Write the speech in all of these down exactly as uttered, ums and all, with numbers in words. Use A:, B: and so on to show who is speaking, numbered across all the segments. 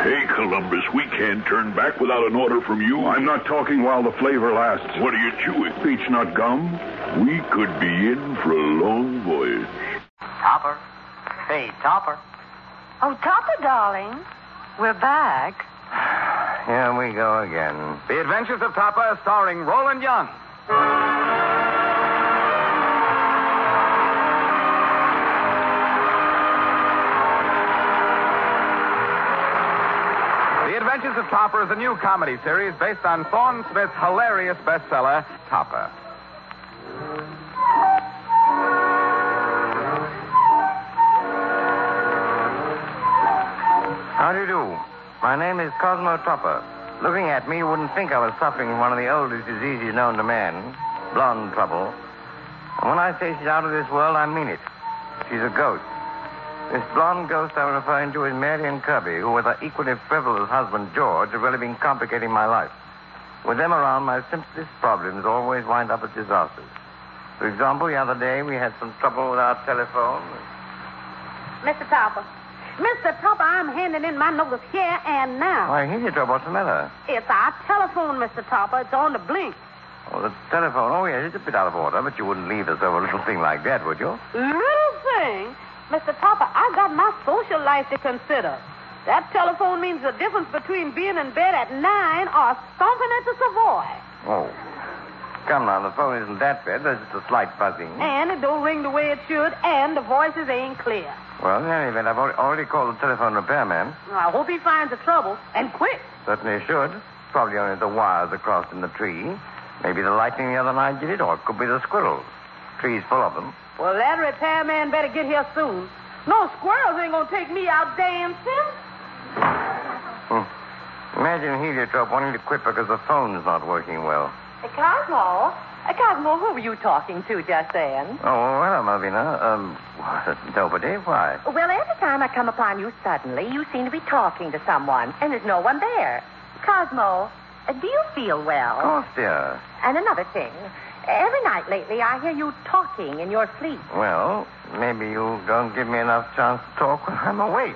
A: Hey, Columbus, we can't turn back without an order from you.
B: I'm not talking while the flavor lasts.
A: What are you chewing?
B: Peach nut gum.
A: We could be in for a long voyage.
C: Topper. Hey, Topper.
D: Oh, Topper, darling. We're back.
C: Here we go again. The Adventures of Topper, starring Roland Young. The Adventures of Topper is a new comedy series based on Thorne Smith's hilarious bestseller, Topper. How do you do? My name is Cosmo Topper. Looking at me, you wouldn't think I was suffering from one of the oldest diseases known to man, blonde trouble. And when I say she's out of this world, I mean it. She's a ghost. This blonde ghost I'm referring to is Marion Kirby, who, with her equally frivolous husband, George, have really been complicating my life. With them around, my simplest problems always wind up as disasters. For example, the other day, we had some trouble with our telephone.
D: Mister Topper. Mister Topper, I'm handing in my notice here and now.
C: Why, here's your trouble. What's the matter?
D: It's our telephone, Mister Topper. It's on the blink.
C: Oh, the telephone. Oh, yes, it's a bit out of order, but you wouldn't leave us over a little thing like that, would you?
D: Little thing? Mister Topper, I got my social life to consider. That telephone means the difference between being in bed at nine or stomping at the Savoy.
C: Oh. Come now, the phone isn't that bad. There's just a slight buzzing.
D: And it don't ring the way it should, and the voices ain't clear.
C: Well, in any event, I've already, already called the telephone repairman.
D: I hope he finds the trouble, and quick.
C: Certainly should. Probably only the wires are crossed in the tree. Maybe the lightning the other night did it, or it could be the squirrels. Tree's full of them.
D: Well, that repairman better get here soon. No squirrels ain't gonna take me out damn soon.
C: Hmm. Imagine Heliotrope wanting to quit because the phone's not working well.
E: Hey, Cosmo. Hey, Cosmo, who were you talking to just then?
C: Oh, hello, Malvina. Um, nobody. Why?
E: Well, every time I come upon you suddenly, you seem to be talking to someone, and there's no one there. Cosmo, uh, do you feel well?
C: Of course, dear.
E: And another thing. Every night lately, I hear you talking in your sleep.
C: Well, maybe you don't give me enough chance to talk when I'm awake.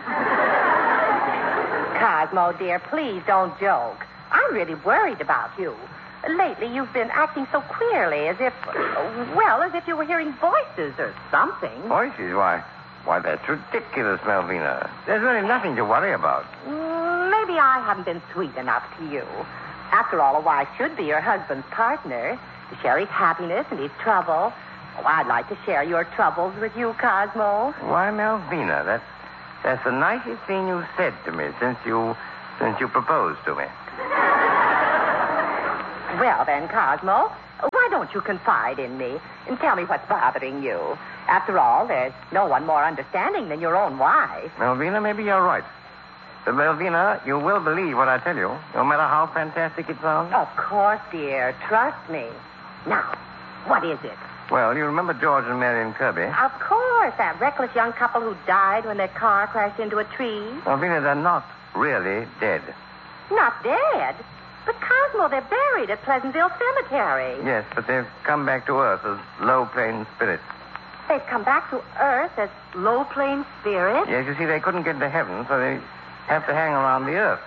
E: Cosmo, dear, please don't joke. I'm really worried about you. Lately, you've been acting so queerly, as if, well, as if you were hearing voices or something.
C: Voices? Why, why, that's ridiculous, Malvina. There's really nothing to worry about.
E: Mm, maybe I haven't been sweet enough to you. After all, a wife should be your husband's partner, to share his happiness and his trouble. Oh, I'd like to share your troubles with you, Cosmo.
C: Why, Malvina, that's, that's the nicest thing you've said to me since you, since you proposed to me.
E: Well, then, Cosmo, why don't you confide in me and tell me what's bothering you? After all, there's no one more understanding than your own wife.
C: Malvina, maybe you're right. But, Malvina, you will believe what I tell you, no matter how fantastic it sounds.
E: Of course, dear. Trust me. Now, what is it?
C: Well, you remember George and Marion Kirby?
E: Of course, that reckless young couple who died when their car crashed into a tree.
C: Malvina, they're not really dead.
E: Not dead? But, Cosmo, they're buried at Pleasantville Cemetery.
C: Yes, but they've come back to Earth as low-plane spirits.
E: They've come back to Earth as low-plane spirits?
C: Yes, you see, they couldn't get to heaven, so they have to hang around the Earth.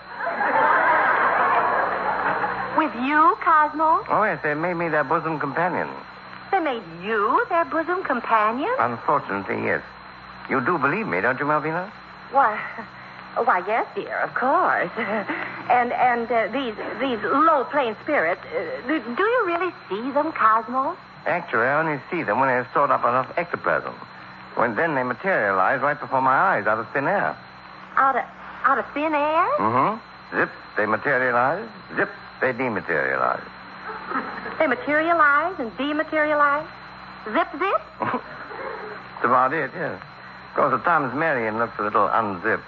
E: With you, Cosmo?
C: Oh, yes, they made me their bosom companion.
E: They made you their bosom companion?
C: Unfortunately, yes. You do believe me, don't you, Malvina?
E: Why, why, yes, dear, of course. and and uh, these these low-plane spirits, uh, do, do you really see them, Cosmo?
C: Actually, I only see them when they've stored up enough ectoplasm. When then they materialize right before my eyes out of thin air.
E: Out of out of thin air?
C: Mm-hmm. Zip, they materialize. Zip, they dematerialize.
E: They materialize and dematerialize? Zip, zip?
C: That's about it, yes. Of course, at times Marion looks a little unzipped.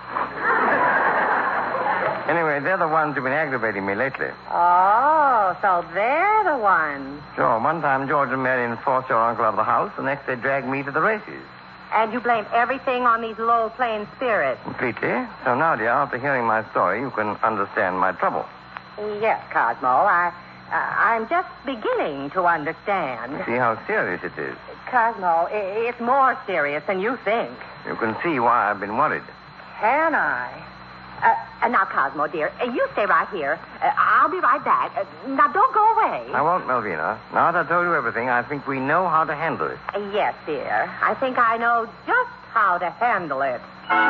C: Anyway, they're the ones who've been aggravating me lately.
E: Oh, so they're the ones.
C: Sure. One time, George and Marion forced your uncle out of the house. The next, they dragged me to the races.
E: And you blame everything on these low-plane spirits?
C: Completely. So now, dear, after hearing my story, you can understand my trouble.
E: Yes, Cosmo. I, uh, I'm just beginning to understand.
C: See how serious it is.
E: Cosmo, i- it's more serious than you think.
C: You can see why I've been worried.
E: Can I? Uh, uh, now, Cosmo, dear, uh, you stay right here. Uh, I'll be right back. Uh, now, don't go away.
C: I won't, Melvina. Now that I've told you everything, I think we know how to handle it.
E: Uh, yes, dear. I think I know just how to handle it.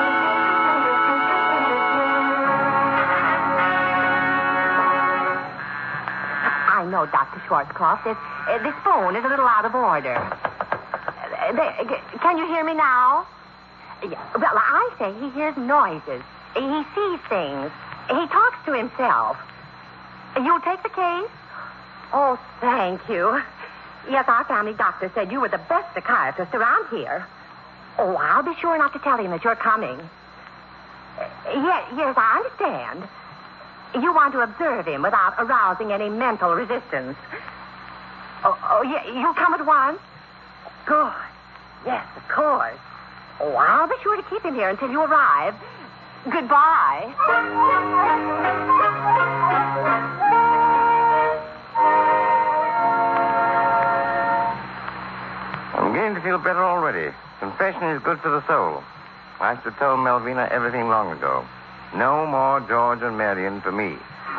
E: I know, Doctor Schwarzkopf. This, uh, this phone is a little out of order. Uh, there, uh, can you hear me now? Yeah, well, I say he hears noises. He sees things. He talks to himself. You'll take the case? Oh, thank you. Yes, our family doctor said you were the best psychiatrist around here. Oh, I'll be sure not to tell him that you're coming. Uh, yes, yes, I understand. You want to observe him without arousing any mental resistance. Oh, oh yeah, you'll come at once? Good. Yes, of course. Oh, I'll be sure to keep him here until you arrive. Goodbye.
C: I'm beginning to feel better already. Confession is good for the soul. I should have told Melvina everything long ago. No more George and Marion for me.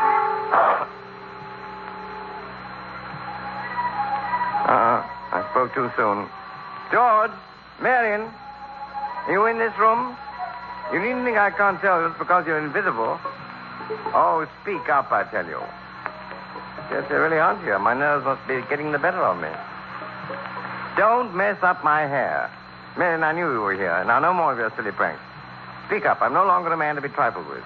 C: Uh-uh. I spoke too soon. George, Marion, are you in this room? You needn't think I can't tell you it's because you're invisible. Oh, speak up, I tell you. Yes, they really aren't here. My nerves must be getting the better of me. Don't mess up my hair. Marion, I knew you were here. Now, no more of your silly pranks. Speak up. I'm no longer a man to be trifled with.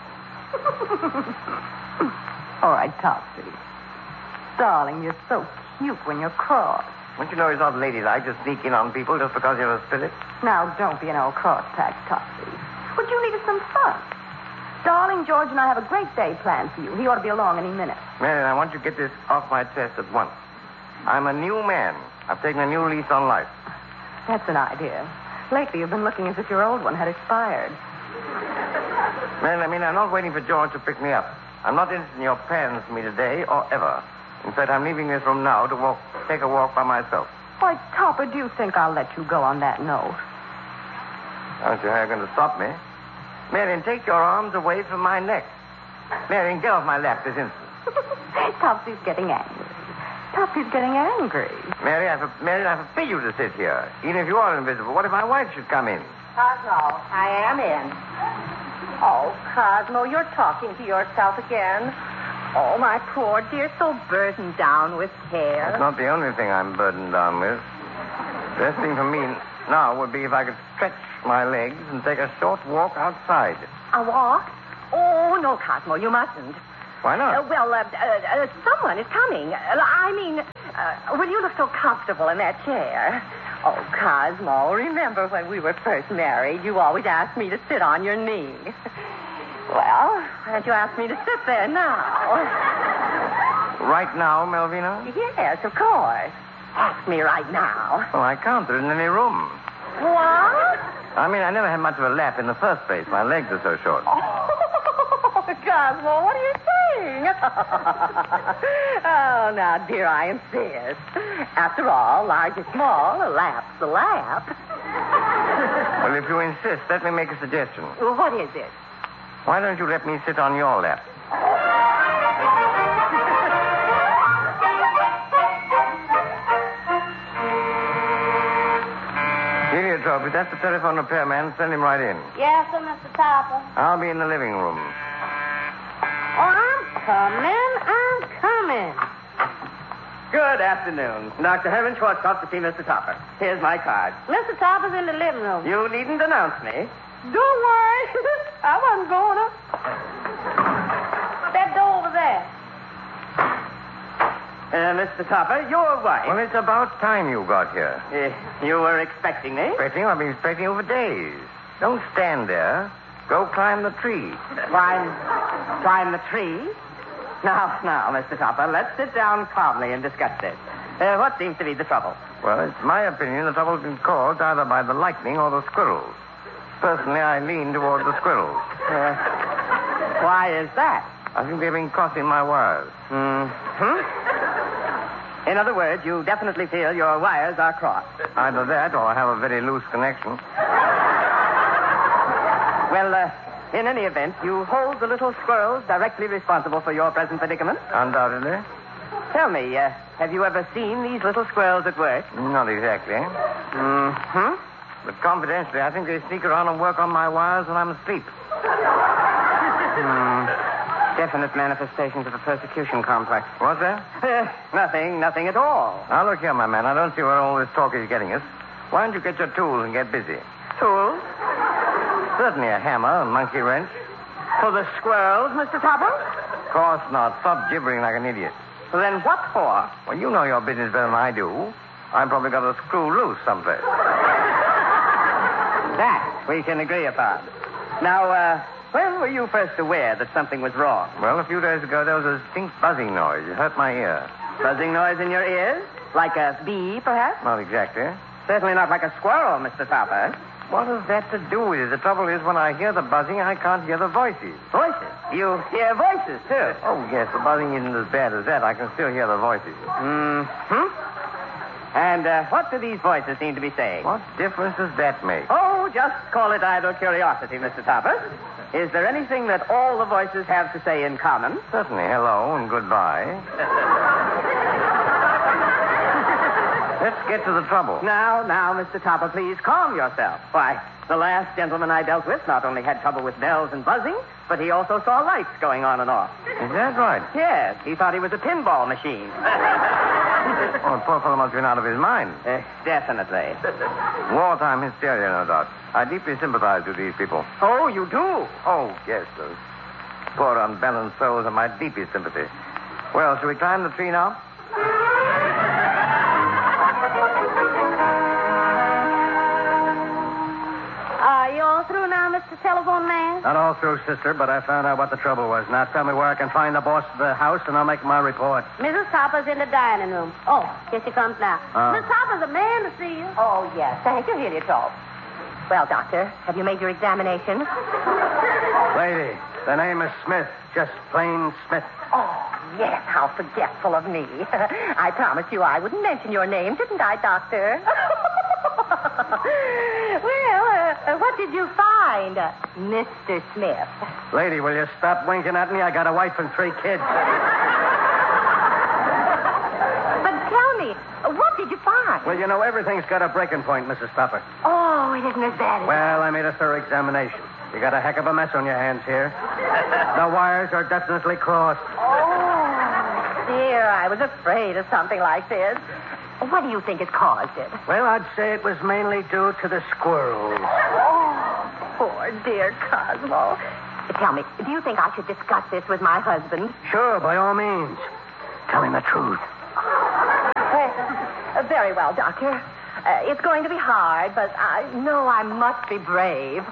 F: All right, Topsy. Darling, you're so cute when you're cross.
C: Don't you know it's not ladylike to sneak in on people just because you have a spirit?
F: Now, don't be an old cross-patch, Topsy. Would you need some fun? Darling, George and I have a great day planned for you. He ought to be along any minute.
C: Marion, I want you to get this off my chest at once. I'm a new man. I've taken a new lease on life.
F: That's an idea. Lately, you've been looking as if your old one had expired.
C: Marion, I mean, I'm not waiting for George to pick me up. I'm not interested in your plans for me today or ever. In fact, I'm leaving this room now to walk, take a walk by myself.
F: Why, Topper, do you think I'll let you go on that note?
C: Don't you how you're going to stop me? Marion, take your arms away from my neck. Marion, get off my lap this instant.
F: Topsy's getting angry. Topsy's getting angry.
C: Mary, I, for, Marion, I forbid you to sit here. Even if you are invisible, what if my wife should come in?
E: Cosmo, I am in. Oh, Cosmo, you're talking to yourself again. Oh, my poor dear, so burdened down with care.
C: That's not the only thing I'm burdened down with. The best thing for me now would be if I could stretch my legs and take a short walk outside.
E: A walk? Oh, no, Cosmo, you mustn't.
C: Why not?
E: Uh, well, uh, uh, uh, someone is coming. Uh, I mean, uh, will you look so comfortable in that chair? Oh, Cosmo, remember when we were first married, you always asked me to sit on your knee. Well, why don't you ask me to sit there now?
C: Right now, Melvina?
E: Yes, of course. Ask me right now.
C: Well, I can't. There isn't any room.
E: What?
C: I mean, I never had much of a lap in the first place. My legs are so short.
E: Oh, Cosmo, what are you saying? Oh, now, dear, I insist. After all, large or small, a lap's a lap.
C: Well, if you insist, let me make a suggestion.
E: Well, what is it?
C: Why don't you let me sit on your lap? Heliotrope, if that's the telephone repairman, send him right in.
D: Yes, sir, Mister Topper.
C: I'll be in the living room.
D: Oh, I'm coming. I'm coming.
G: Good afternoon. Doctor Herman Schwarzkopf to see Mister Topper. Here's my card.
D: Mister Topper's in the living room.
G: You needn't announce me.
D: Don't worry. I wasn't going to. That door over there.
G: Uh, Mister Topper, your wife.
C: Well, it's about time you got here.
G: Uh, you were expecting me?
C: Expecting? I've been expecting you for days. Don't stand there. Go climb the tree.
G: Climb, climb the tree? Now, now, Mister Topper, let's sit down calmly and discuss this. Uh, what seems to be the trouble?
C: Well, it's my opinion the trouble's been caused either by the lightning or the squirrels. Personally, I lean towards the squirrels.
G: Uh, why is that?
C: I think they've been crossing my wires.
G: Hmm? In other words, you definitely feel your wires are crossed.
C: Either that or I have a very loose connection.
G: Well, uh, in any event, you hold the little squirrels directly responsible for your present predicament?
C: Undoubtedly.
G: Tell me, uh, have you ever seen these little squirrels at work?
C: Not exactly.
G: Mm-hmm.
C: But confidentially, I think they sneak around and work on my wires when I'm asleep.
G: Hmm. Definite manifestations of a persecution complex.
C: What's that?
G: Uh, nothing, nothing at all.
C: Now, look here, my man. I don't see where all this talk is getting us. Why don't you get your tools and get busy?
G: Tools?
C: Certainly a hammer, a monkey wrench.
G: For the squirrels, Mister Topper?
C: Of course not. Stop gibbering like an idiot.
G: Well, then what for?
C: Well, you know your business better than I do. I've probably got a screw loose someplace.
G: That we can agree upon. Now, uh, when were you first aware that something was wrong?
C: Well, a few days ago, there was a distinct buzzing noise. It hurt my ear.
G: Buzzing noise in your ears? Like a bee, perhaps?
C: Not exactly.
G: Certainly not like a squirrel, Mister Topper.
C: What has that to do with it? The trouble is, when I hear the buzzing, I can't hear the voices.
G: Voices? You hear voices, too?
C: Oh, yes, the buzzing isn't as bad as that. I can still hear the voices.
G: Mm-hmm. And uh, what do these voices seem to be saying?
C: What difference does that make?
G: Oh, just call it idle curiosity, Mister Topper. Is there anything that all the voices have to say in common?
C: Certainly. Hello and goodbye. Let's get to the trouble.
G: Now, now, Mister Topper, please calm yourself. Why, the last gentleman I dealt with not only had trouble with bells and buzzing, but he also saw lights going on and off.
C: Is that right?
G: Yes, he thought he was a pinball machine.
C: Oh, the poor fellow must have been out of his mind.
G: Uh, definitely.
C: Wartime hysteria, no doubt. I deeply sympathize with these people.
G: Oh, you do?
C: Oh, yes, those poor unbalanced souls are my deepest sympathy. Well, shall we climb the tree now?
D: Are you all through now, Mister Telephone Man?
H: Not all through, sister, but I found out what the trouble was. Now tell me where I can find the boss of the house, and I'll make my report.
D: Missus Topper's in the dining room. Oh, here she comes now.
H: Uh.
D: Miss Topper's a man to see you.
E: Oh, yes. Thank you, Heliotrope. Well, Doctor, have you made your examination?
H: Lady, the name is Smith. Just plain Smith.
E: Oh, yes. How forgetful of me. I promised you I wouldn't mention your name, didn't I, Doctor? Well, uh, what did you find, uh, Mister Smith?
H: Lady, will you stop winking at me? I got a wife and three kids.
E: But tell me, what did you find?
H: Well, you know, everything's got a breaking point, Missus Topper.
E: Oh, it isn't as bad as...
H: Well, I made a thorough examination. You got a heck of a mess on your hands here. The wires are definitely crossed.
E: Oh, dear, I was afraid of something like this. What do you think has caused it?
H: Well, I'd say it was mainly due to the squirrels.
E: Oh, poor dear Cosmo. Tell me, do you think I should discuss this with my husband?
H: Sure, by all means. Tell him the truth.
E: Well, uh, very well, Doctor. Uh, it's going to be hard, but I know I must be brave.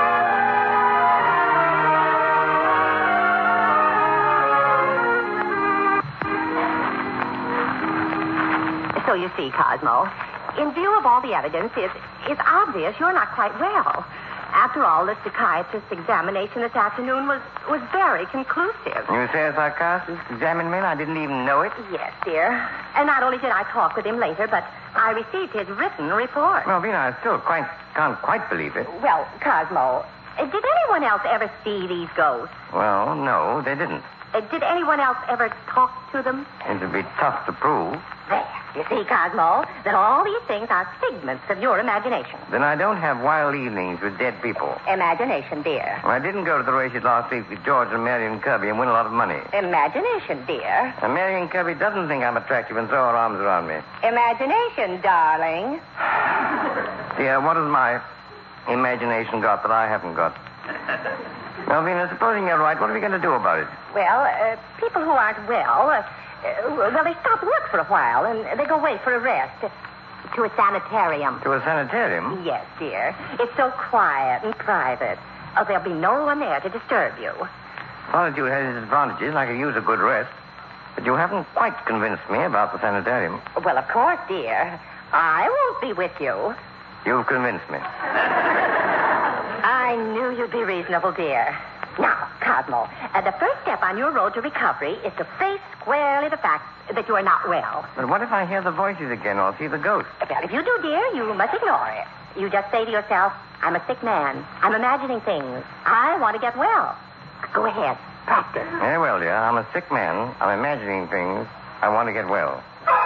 E: So you see, Cosmo, in view of all the evidence, it's, it's obvious you're not quite well. After all, the psychiatrist's examination this afternoon was, was very conclusive.
C: You say a psychiatrist examined me and I didn't even know it?
E: Yes, dear. And not only did I talk with him later, but I received his written report.
C: Malvina, I still quite can't quite believe it.
E: Well, Cosmo, uh, did anyone else ever see these ghosts?
C: Well, no, they didn't.
E: Uh, did anyone else ever talk to them?
C: It'd be tough to prove.
E: There. You see, Cosmo, that all these things are figments of your imagination.
C: Then I don't have wild evenings with dead people.
E: Imagination, dear.
C: Well, I didn't go to the races last week with George and Marion Kirby and win a lot of money.
E: Imagination, dear.
C: And Marion Kirby doesn't think I'm attractive and throw her arms around me.
E: Imagination, darling.
C: Dear, what has my imagination got that I haven't got? Malvina, supposing you're right, what are we going to do about it?
E: Well, uh, people who aren't well, uh, uh, well, they stop work for a while and they go away for a rest. Uh, to a sanitarium.
C: To a sanitarium?
E: Yes, dear. It's so quiet and private. Oh, there'll be no one there to disturb you.
C: Solitude has its advantages. I could use a good rest. But you haven't quite convinced me about the sanitarium.
E: Well, of course, dear. I won't be with you.
C: You've convinced me.
E: I knew you'd be reasonable, dear. Now, Cosmo, uh, the first step on your road to recovery is to face squarely the fact that you are not well.
C: But what if I hear the voices again or see the ghost?
E: Well, if you do, dear, you must ignore it. You just say to yourself, I'm a sick man. I'm imagining things. I want to get well. Go ahead. Practice.
C: Very well, dear. I'm a sick man. I'm imagining things. I want to get well.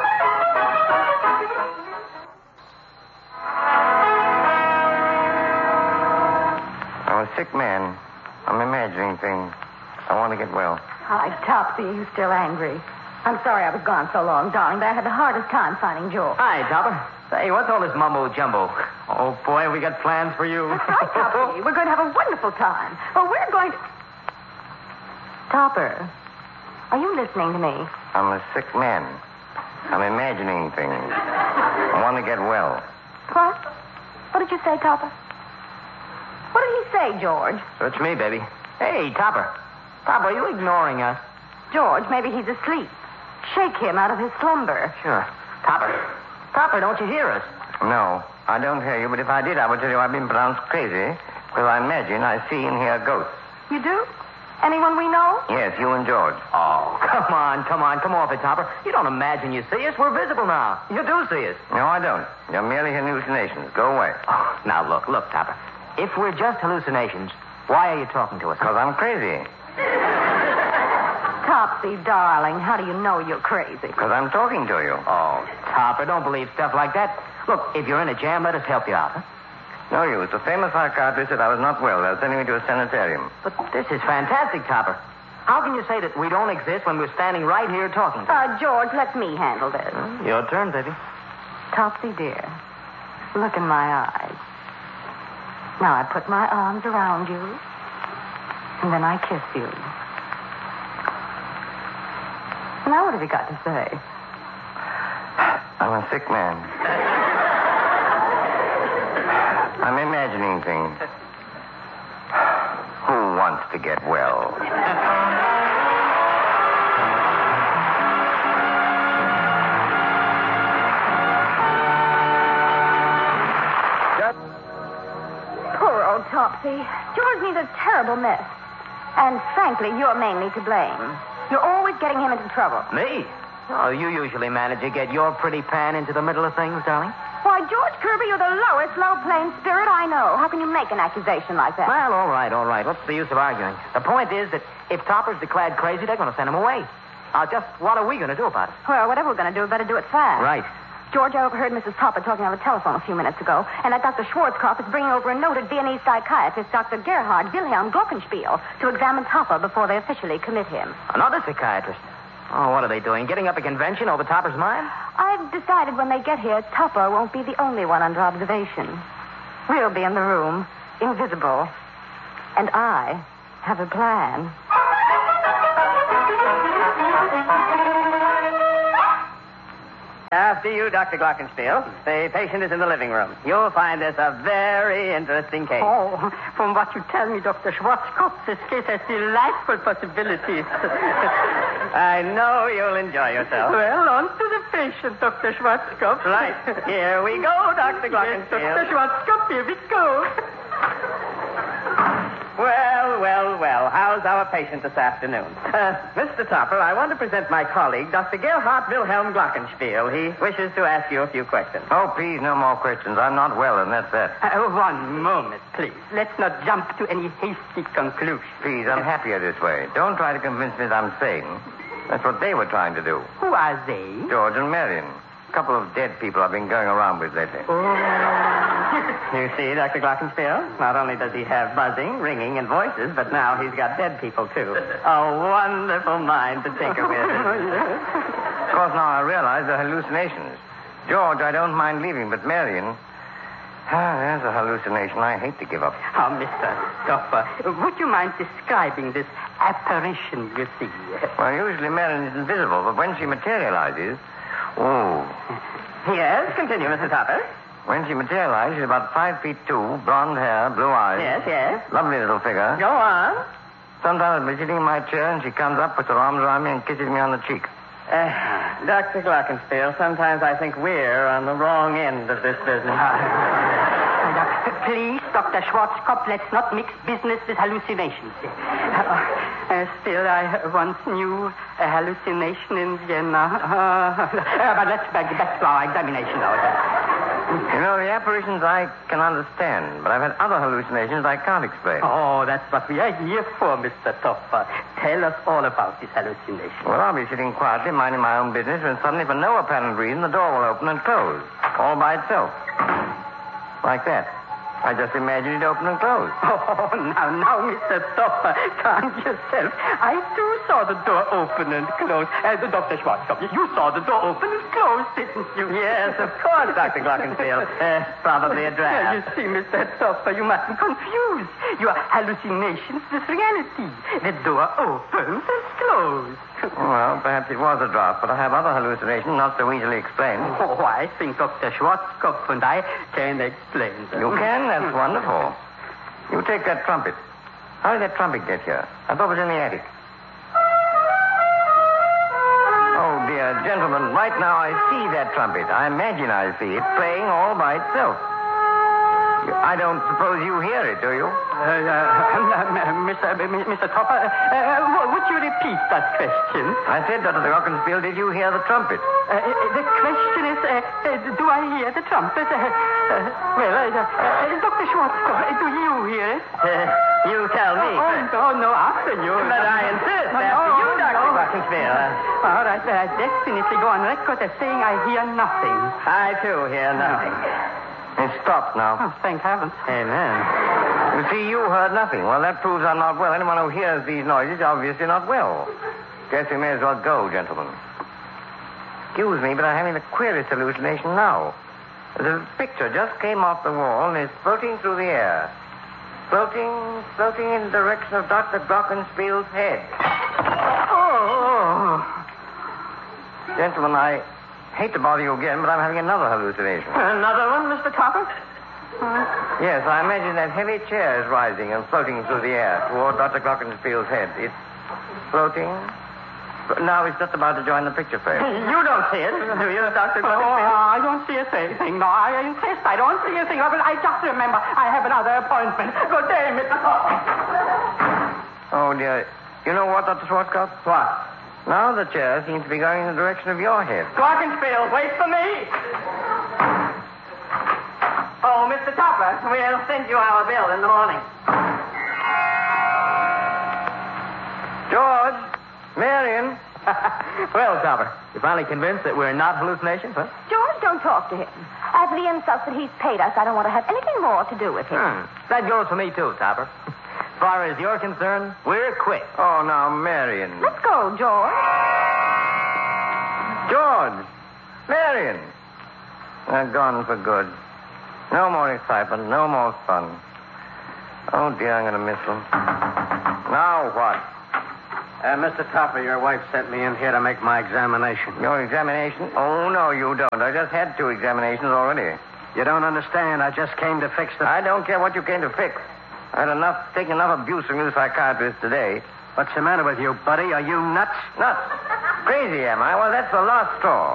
C: I'm a sick man. I'm imagining things. I want to get well.
F: Hi, Topsy. Are you still angry? I'm sorry I was gone so long, darling, but I had the hardest time finding George.
G: Hi, Topper. Say, what's all this mumbo-jumbo? Oh, boy, we got plans for you.
F: That's right, Topsy. We're going to have a wonderful time. Well, we're going to... Topper, are you listening to me?
C: I'm a sick man. I'm imagining things. I want to get well.
F: What? What did you say, Topper? What did he say, George?
G: So it's me, baby. Hey, Topper. Topper, are you ignoring us?
F: George, maybe he's asleep. Shake him out of his slumber.
G: Sure. Topper. Topper, don't you hear us?
C: No, I don't hear you, but if I did, I would tell you I've been pronounced crazy because I imagine I see and hear ghosts.
F: You do? Anyone we know?
C: Yes, you and George.
G: Oh, come on, come on, come off it, Topper. You don't imagine you see us. We're visible now. You do see us.
C: No, I don't. You're merely hallucinations. Go away.
G: Oh, now, look, look, Topper. If we're just hallucinations, why are you talking to us?
C: Because I'm crazy.
F: Topsy, darling, how do you know you're crazy?
C: Because I'm talking to you.
G: Oh, Topper, don't believe stuff like that. Look, if you're in a jam, let us help you out. Huh?
C: No use. The famous psychiatrist said I was not well. They're sending me to a sanitarium.
G: But this is fantastic, Topper. How can you say that we don't exist when we're standing right here talking to you?
F: Uh, George, let me handle this.
G: Your turn, baby.
F: Topsy, dear, look in my eyes. Now I put my arms around you, and then I kiss you. Now what have you got to say?
C: I'm a sick man. I'm imagining things. Who wants to get well?
F: Poor old Topsy. George needs a terrible mess. And frankly, you're mainly to blame. You're always getting him into trouble.
G: Me? Oh, you usually manage to get your pretty pan into the middle of things, darling.
F: Why, George Kirby, you're the lowest low-plane spirit I know. How can you make an accusation like that?
G: Well, all right, all right. What's the use of arguing? The point is that if Topper's declared crazy, they're going to send him away. Now, just what are we going to do about it?
F: Well, whatever we're going to do, we better do it fast.
G: Right.
F: George, I overheard Missus Topper talking on the telephone a few minutes ago, and that Doctor Schwarzkopf is bringing over a noted Viennese psychiatrist, Doctor Gerhard Wilhelm Glockenspiel, to examine Topper before they officially commit him.
G: Another psychiatrist? Oh, what are they doing? Getting up a convention over Topper's mind?
F: I've decided when they get here, Topper won't be the only one under observation. We'll be in the room, invisible. And I have a plan.
G: After you, Doctor Glockenspiel. The patient is in the living room. You'll find this a very interesting case.
I: Oh, from what you tell me, Doctor Schwarzkopf, this case has delightful possibilities.
G: I know you'll enjoy yourself.
I: Well, on to the patient, Doctor Schwarzkopf.
G: Right. Here we go, Doctor
I: Yes,
G: Glockenspiel.
I: Doctor Schwarzkopf, here we go.
G: Well, well, well. How's our patient this afternoon? Uh, Mister Topper, I want to present my colleague, Doctor Gerhard Wilhelm Glockenspiel. He wishes to ask you a few questions.
C: Oh, please, no more questions. I'm not well, and that's that.
I: Uh, one moment, please. Let's not jump to any hasty conclusion.
C: Please, I'm happier this way. Don't try to convince me that I'm sane. That's what they were trying to do.
I: Who are they?
C: George and Marion. A couple of dead people I've been going around with lately.
G: You see, Doctor Glockenspiel, not only does he have buzzing, ringing, and voices, but now he's got dead people, too. A wonderful mind to tinker with.
C: Of course, now I realize they're hallucinations. George, I don't mind leaving, but Marion... Ah, there's a hallucination I hate to give up.
I: Oh, Mister Topper, would you mind describing this apparition you see?
C: Well, usually Marion is invisible, but when she materializes... Oh.
G: Yes, continue, Mister Topper.
C: When she materializes, she's about five feet two, blonde hair, blue eyes.
G: Yes, yes.
C: Lovely little figure.
G: Go on.
C: Sometimes I'll be sitting in my chair, and she comes up, puts her arms around me, and kisses me on the cheek.
G: Uh, Doctor Glockenspiel, sometimes I think we're on the wrong end of this business.
I: Uh, please, Doctor Schwarzkopf, let's not mix business with hallucinations. Uh, uh, still, I once knew a hallucination in Vienna. Uh, uh, but let's back, back to our examination now.
C: You know, the apparitions I can understand, but I've had other hallucinations I can't explain.
I: Oh, that's what we are here for, Mister Topper. Tell us all about this hallucination.
C: Well, I'll be sitting quietly, minding my own business, when suddenly, for no apparent reason, the door will open and close, all by itself. Like that. I just imagined it open and close.
I: Oh, now, now, Mister Topper, calm yourself. I, too, saw the door open and close. Uh, Doctor Schwarzkopf, you saw the door open and close, didn't you?
G: Yes, of course, Doctor Glockenspiel. Uh, probably a draft.
I: You see, Mister Topper, you mustn't confuse your hallucinations with reality. The door opens and closes.
C: Well, perhaps it was a draft, but I have other hallucinations not so easily explained.
I: Oh, I think Doctor Schwarzkopf and I can explain them.
C: You can? That's wonderful. You take that trumpet. How did that trumpet get here? I thought it was in the attic. Oh, dear gentlemen, right now I see that trumpet. I imagine I see it playing all by itself. I don't suppose you hear it, do you?
I: Uh, uh, Mister Mister Topper, uh, uh, would you repeat that question?
C: I said, Doctor Glockenspiel, did you hear the trumpet?
I: Uh, the question is, uh, uh, do I hear the trumpet? Uh, uh, well, uh, uh, Doctor Schwarzkopf, do you hear it?
G: Uh, you tell me.
I: Oh, no, no, after you.
G: But I insist,
I: no,
G: after
I: no,
G: you, Doctor
I: no.
G: Glockenspiel. Uh,
I: All right, I definitely go on record as saying I hear nothing.
G: I, too, hear nothing.
C: It stopped now.
I: Oh, thank heavens.
C: Amen. You see, you heard nothing. Well, that proves I'm not well. Anyone who hears these noises is obviously not well. Guess we may as well go, gentlemen. Excuse me, but I'm having the queerest hallucination now. The picture just came off the wall and is floating through the air. Floating, floating in the direction of Doctor Glockenspiel's head.
I: Oh.
C: Gentlemen, I hate to bother you again, but I'm having another hallucination.
I: Another one, Mister Topper?
C: Yes, I imagine that heavy chair is rising and floating through the air toward Doctor Glockenspiel's head. It's floating. Now it's just about to join the picture frame.
G: You don't see it, do you, Doctor
I: Oh,
G: Glockenspiel?
I: I don't see a thing. No, I insist. I don't see a thing. But I just remember I have another appointment. Good day, Mister Topper.
C: Oh, dear. You know what, Doctor Schwarzkopf?
G: What?
C: Now the chair seems to be going in the direction of your head.
G: Glockenspiel, wait for me. Oh, Mister Topper, we'll send you our bill in the morning.
C: George! Marion!
G: Well, Topper, you finally convinced that we're not hallucinations, huh?
F: George, don't talk to him. After the insults that he's paid us, I don't want to have anything more to do with him.
G: Hmm. That goes for me, too, Topper. As far as you're concerned, we're quits.
C: Oh, now, Marion.
F: Let's go, George.
C: George! Marion! They're gone for good. No more excitement, no more fun. Oh, dear, I'm going to miss them. Now what?
H: Uh, Mister Topper, your wife sent me in here to make my examination.
C: Your examination? Oh, no, you don't. I just had two examinations already.
H: You don't understand. I just came to fix the...
C: I don't care what you came to fix. I had enough, taken enough abuse from you psychiatrists today.
H: What's the matter with you, buddy? Are you nuts?
C: Nuts? Crazy, am I? Well, that's the last straw.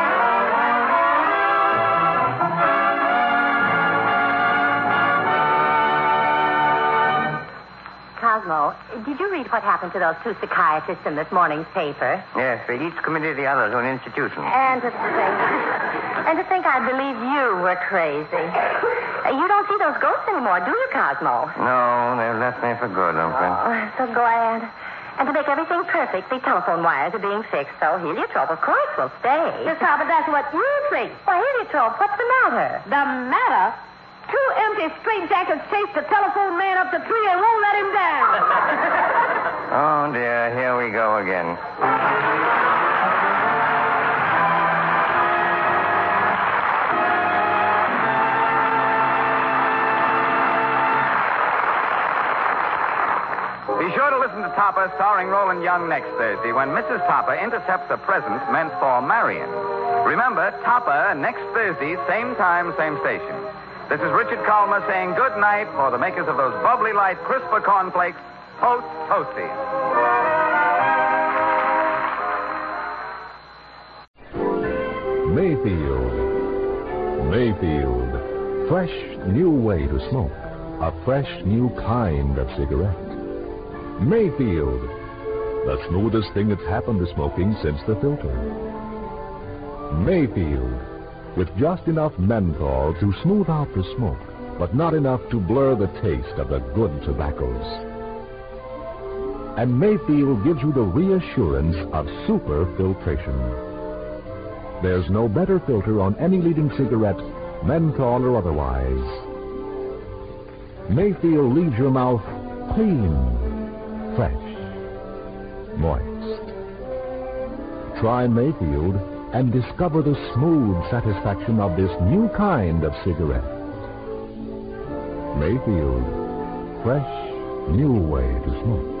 E: Cosmo, did you read what happened to those two psychiatrists in this morning's paper?
C: Yes, they each committed the other to an institution.
E: And to think, and to think I believe you were crazy. Uh, You don't see those ghosts anymore, do you, Cosmo?
C: No, they've left me for good, Humphrey.
E: Oh, so glad. And to make everything perfect, the telephone wires are being fixed, so heliotrope, of course, will stay.
D: Miss Harper, that's what you think.
E: Why, heliotrope, what's the matter?
D: The matter? Two empty straitjackets chased the telephone man up the tree and won't let him down.
C: Oh, dear, here we go again.
J: Be sure to listen to Topper starring Roland Young next Thursday when Missus Topper intercepts a present meant for Marion. Remember, Topper next Thursday, same time, same station. This is Richard Kalmer saying good night for the makers of those bubbly light crisper cornflakes, Toast Toasties.
K: Mayfield. Mayfield. Fresh new way to smoke. A fresh new kind of cigarette. Mayfield. The smoothest thing that's happened to smoking since the filter. Mayfield. with just enough menthol to smooth out the smoke, but not enough to blur the taste of the good tobaccos. And Mayfield gives you the reassurance of super filtration. There's no better filter on any leading cigarette, menthol or otherwise. Mayfield leaves your mouth clean, fresh, moist. Try Mayfield and discover the smooth satisfaction of this new kind of cigarette. Mayfield, fresh, new way to smoke.